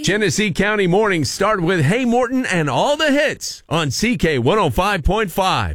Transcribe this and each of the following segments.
Genesee County mornings start with Hey Morton and all the hits on CK 105.5,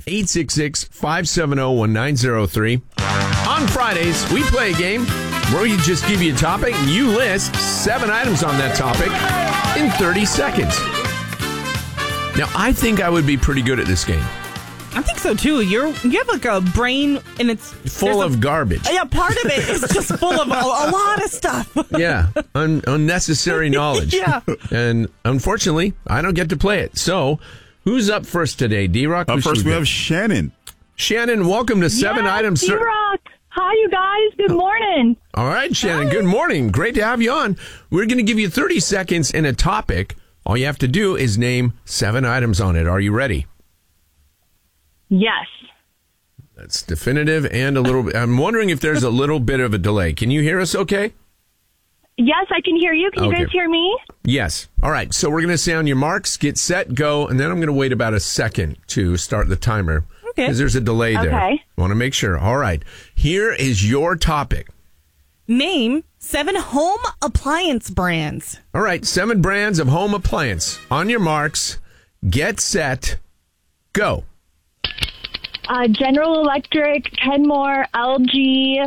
866-570-1903. On Fridays, we play a game where we just give you a topic and you list 7 items on that topic in 30 seconds. Now, I think I would be pretty good at this game. I think so too. You have like a brain, and it's Full of garbage. Yeah, part of it is just full of a lot of stuff. Yeah, unnecessary knowledge. Yeah. And unfortunately, I don't get to play it. So, who's up first today, D-Rock? Up first, we have Shannon. Shannon, welcome to 7 items. D-Rock. Hi, you guys. Good morning. All right, Shannon, good morning. Great to have you on. We're going to give you 30 seconds in a topic. All you have to do is name 7 items on it. Are you ready? Yes. That's definitive and a little bit. I'm wondering if there's a little bit of a delay. Can you hear us okay? Yes, I can hear you. Can you guys hear me? Yes. All right. So we're going to say on your marks, get set, go, and then I'm going to wait about a second to start the timer. Okay. Because there's a delay there. Okay. Want to make sure. All right. Here is your topic. Name 7 home appliance brands. All right. 7 brands of home appliance. On your marks, get set, go. General Electric, Kenmore, LG,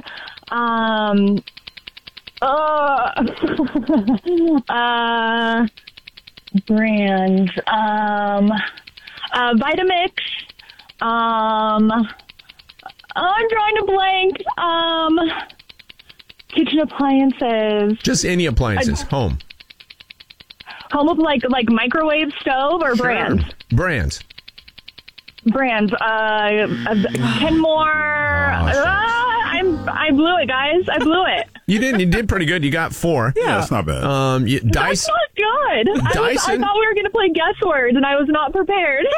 brands, Vitamix, I'm drawing a blank, kitchen appliances. Just any appliances. Home. Home of like microwave stove or brands? Brands. Brands, Kenmore. I blew it, guys. I blew it. You did pretty good. You got 4. Yeah, that's not bad. Dyson. That's not good. I thought we were going to play guess words, and I was not prepared.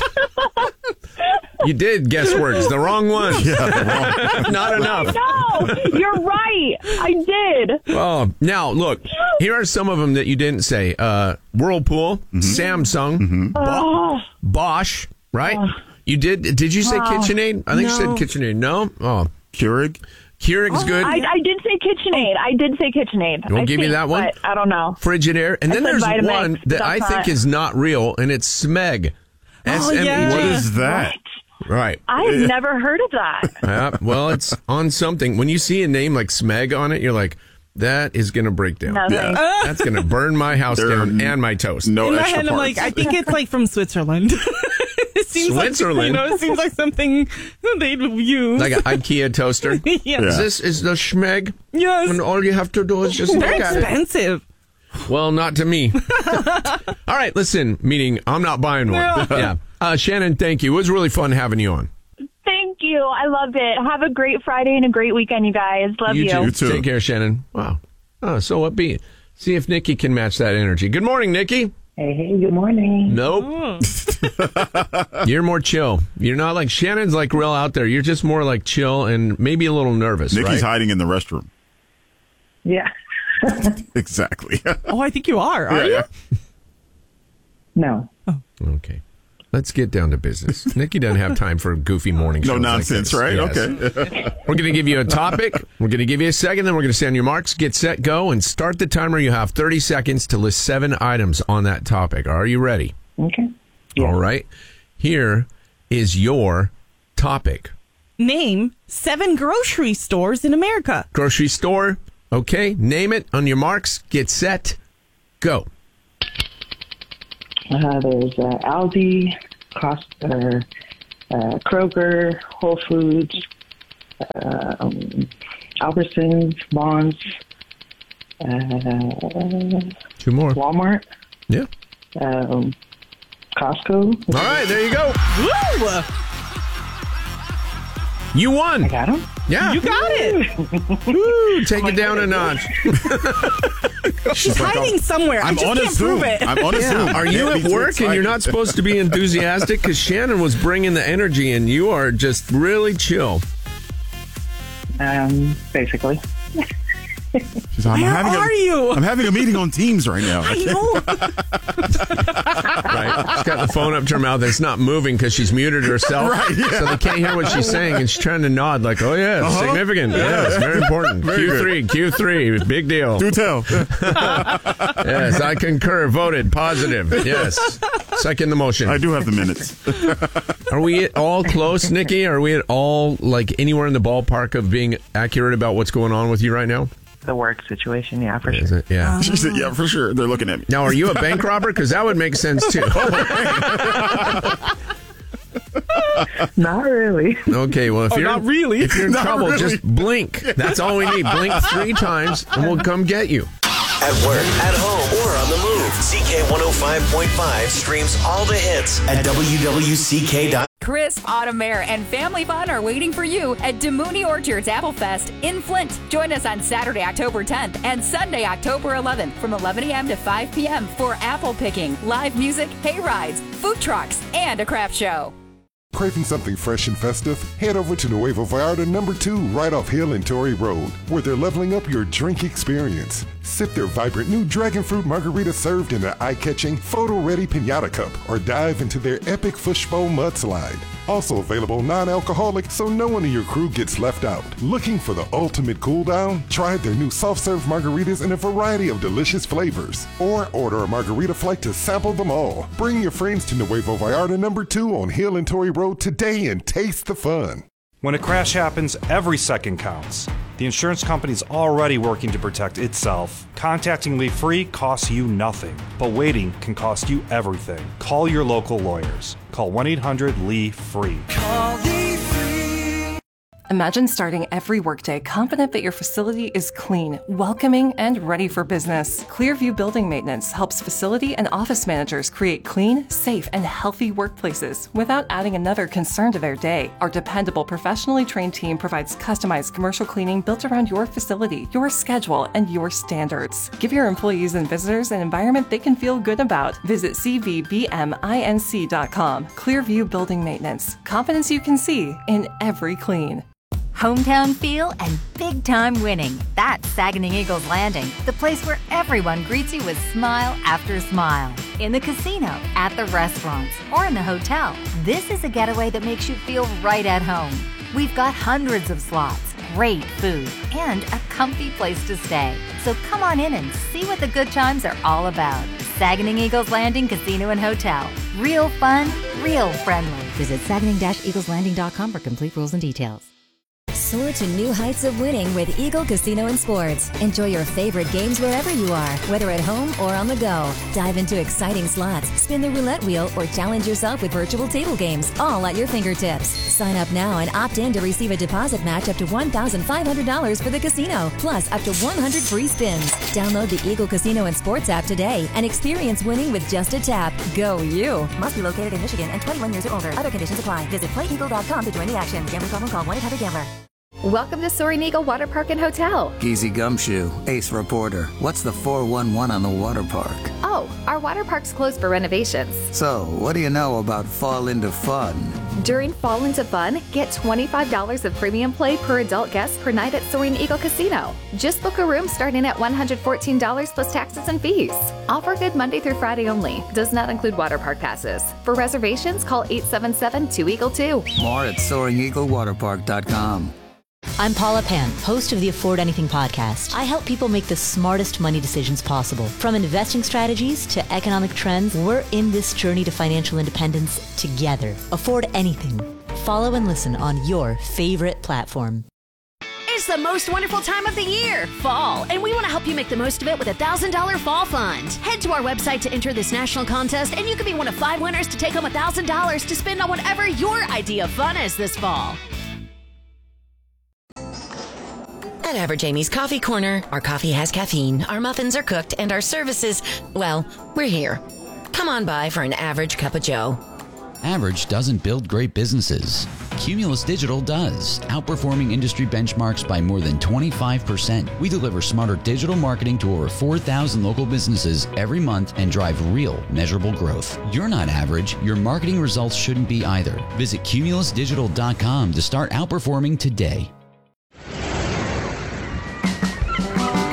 You did guess words. The wrong one. Yeah, Not enough. No, you're right. I did. Oh, now look. Here are some of them that you didn't say. Whirlpool, Samsung, Bosch. Right? You did? Did you say KitchenAid? I think you said KitchenAid. No? Oh, Keurig. Keurig's good. I did say KitchenAid. We'll give you that one. But I don't know. Frigidaire. And then there's Vitamix. one that I think is not real, and it's Smeg. S-M-E-G. yeah. What is that? Right. I've never heard of that. Well, it's on something. When you see a name like Smeg on it, you're like, that is going to break down. No, thanks. That's going to burn my house down and my toast. No In my extra head, I'm parts. like, I think it's like from Switzerland. It seems Switzerland? Like, it seems like something they'd use. Like an IKEA toaster. Yeah. Is the Schmeg? Yes. And all you have to do is just look They're at it. expensive. Well, not to me. All right, listen, meaning I'm not buying one. Yeah. Shannon, thank you. It was really fun having you on. Thank you. I loved it. Have a great Friday and a great weekend, you guys. Love you. You too. Take care, Shannon. Wow. Oh, so upbeat. See if Nikki can match that energy. Good morning, Nikki. Hey, good morning. Nope. You're more chill. You're not like Shannon's like real out there. You're just more like chill and maybe a little nervous. Nikki's right? hiding in the restroom. Yeah. Exactly. Oh, I think you are. Are you? No. Okay. Let's get down to business. Nikki doesn't have time for goofy morning shows. No like nonsense, this. right? Yes. Okay. We're going to give you a topic. We're going to give you a second. Then we're going to say on your marks, get set, go, and start the timer. You have 30 seconds to list 7 items on that topic. Are you ready? Okay. Yeah. All right. Here is your topic. Name 7 grocery stores in America. Grocery store. Okay. Name it on your marks. Get set. Go. There's Aldi, Kroger, Whole Foods, Albertsons, Vons, 2 more. Walmart, Yeah. Costco. All right. There you go. Woo! You won. Got them? Yeah. You got it. Woo, take it down a notch. She's hiding somewhere. I I'm just on a can't Zoom. prove it. I'm on a Zoom. Are you at work and you're not supposed to be enthusiastic? Because Shannon was bringing the energy and you are just really chill. Basically. She's like, Where are you? I'm having a meeting on Teams right now. I know. Right. She's got the phone up to her mouth. It's not moving because she's muted herself. Right, yeah. So they can't hear what she's saying. And she's trying to nod like, oh, yeah, significant. Yeah, it's very important. Very Q3, big deal. Do tell. Yes, I concur. Voted positive. Yes. Second the motion. I do have the minutes. Are we at all close, Nikki? Are we at all, like, anywhere in the ballpark of being accurate about what's going on with you right now? The work situation, yeah, for Is sure. it? Yeah. She said, yeah, for sure. They're looking at me. Now, are you a bank robber? Because that would make sense, too. Not really. Okay, well, if not really. if you're in Not trouble, really. just blink. That's all we need. Blink 3 times, and we'll come get you. At work, at home, or on the move. CK105.5 streams all the hits at WWCK.com. Crisp, autumn air, and family fun are waiting for you at Demooney Orchards Apple Fest in Flint. Join us on Saturday, October 10th and Sunday, October 11th from 11 a.m. to 5 p.m. for apple picking, live music, hay rides, food trucks, and a craft show. Craving something fresh and festive? Head over to Nuevo Vallarta number 2 right off Hill and Torrey Road, where they're leveling up your drink experience. Sip their vibrant new dragon fruit margarita served in an eye-catching, photo-ready piñata cup, or dive into their epic fishbowl mudslide. Also available non-alcoholic, so no one in your crew gets left out. Looking for the ultimate cool down? Try their new soft-serve margaritas in a variety of delicious flavors. Or order a margarita flight to sample them all. Bring your friends to Nuevo Vallarta number 2 on Hill and Torrey Road today and taste the fun. When a crash happens, every second counts. The insurance company's already working to protect itself. Contacting Lee Free costs you nothing, but waiting can cost you everything. Call your local lawyers. Call 1-800-LEE-FREE. Imagine starting every workday confident that your facility is clean, welcoming, and ready for business. Clearview Building Maintenance helps facility and office managers create clean, safe, and healthy workplaces without adding another concern to their day. Our dependable, professionally trained team provides customized commercial cleaning built around your facility, your schedule, and your standards. Give your employees and visitors an environment they can feel good about. Visit cvbminc.com. Clearview Building Maintenance. Confidence you can see in every clean. Hometown feel and big-time winning. That's Saguenay Eagles Landing, the place where everyone greets you with smile after smile. In the casino, at the restaurants, or in the hotel, this is a getaway that makes you feel right at home. We've got hundreds of slots, great food, and a comfy place to stay. So come on in and see what the good times are all about. Saguenay Eagles Landing Casino and Hotel. Real fun, real friendly. Visit Saguenay-EaglesLanding.com for complete rules and details. Soar to new heights of winning with Eagle Casino and Sports. Enjoy your favorite games wherever you are, whether at home or on the go. Dive into exciting slots, spin the roulette wheel, or challenge yourself with virtual table games, all at your fingertips. Sign up now and opt in to receive a deposit match up to $1,500 for the casino, plus up to 100 free spins. Download the Eagle Casino and Sports app today and experience winning with just a tap. Go you! Must be located in Michigan and 21 years or older. Other conditions apply. Visit playeagle.com to join the action. Gambling problem? Call 1-800-GAMBLER. Welcome to Soaring Eagle Water Park and Hotel. Easy Gumshoe, Ace Reporter. What's the 411 on the water park? Oh, our water park's closed for renovations. So, what do you know about Fall Into Fun? During Fall Into Fun, get $25 of premium play per adult guest per night at Soaring Eagle Casino. Just book a room starting at $114 plus taxes and fees. Offer good Monday through Friday only. Does not include water park passes. For reservations, call 877-2EAGLE-2. More at SoaringEagleWaterPark.com. I'm Paula Pan, host of the Afford Anything podcast. I help people make the smartest money decisions possible. From investing strategies to economic trends, we're in this journey to financial independence together. Afford Anything. Follow and listen on your favorite platform. It's the most wonderful time of the year, fall, and we want to help you make the most of it with a $1,000 fall fund. Head to our website to enter this national contest, and you could be one of 5 winners to take home $1,000 to spend on whatever your idea of fun is this fall. At Average Amy's Coffee Corner, our coffee has caffeine, our muffins are cooked, and our services, well, we're here. Come on by for an average cup of joe. Average doesn't build great businesses. Cumulus Digital does, outperforming industry benchmarks by more than 25%. We deliver smarter digital marketing to over 4,000 local businesses every month and drive real, measurable growth. You're not average. Your marketing results shouldn't be either. Visit cumulusdigital.com to start outperforming today.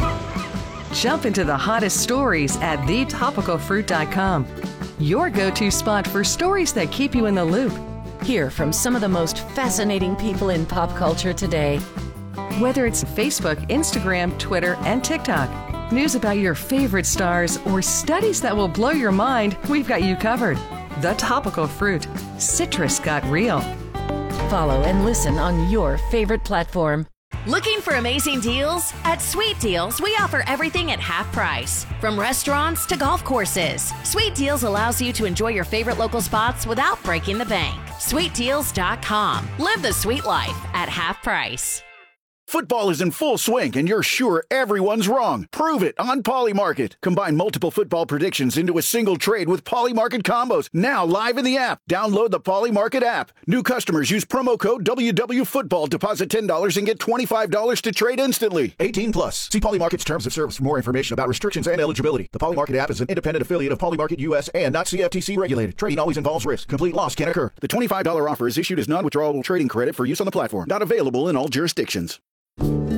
Jump into the hottest stories at thetopicalfruit.com. Your go-to spot for stories that keep you in the loop. Hear from some of the most fascinating people in pop culture today. Whether it's Facebook, Instagram, Twitter, and TikTok, news about your favorite stars, or studies that will blow your mind, we've got you covered. The Topical Fruit. Citrus got real. Follow and listen on your favorite platform. Looking for amazing deals? At Sweet Deals, we offer everything at half price. From restaurants to golf courses, Sweet Deals allows you to enjoy your favorite local spots without breaking the bank. SweetDeals.com. Live the sweet life at half price. Football is in full swing, and you're sure everyone's wrong. Prove it on Polymarket. Combine multiple football predictions into a single trade with Polymarket combos. Now live in the app. Download the Polymarket app. New customers use promo code WWFootball. Deposit $10 and get $25 to trade instantly. 18 plus. See Polymarket's terms of service for more information about restrictions and eligibility. The Polymarket app is an independent affiliate of Polymarket US and not CFTC regulated. Trading always involves risk. Complete loss can occur. The $25 offer is issued as non-withdrawable trading credit for use on the platform. Not available in all jurisdictions.